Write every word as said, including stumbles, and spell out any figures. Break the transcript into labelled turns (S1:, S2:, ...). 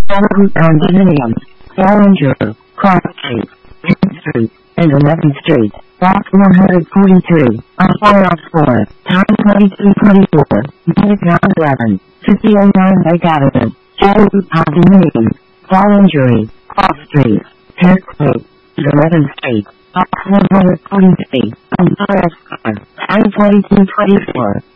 S1: Condominiums, Bollinger, Cross Street, tenth Street, and eleventh Street, Block one forty-three, on four oh four, Time twenty-two twenty-four, Midtown eleven, fifty oh nine Lake Avenue, Childhood Condominiums, Bollinger, Cross Street, tenth Street, and eleventh Street, Block one forty-three, on four oh four, Time twenty-two twenty-four.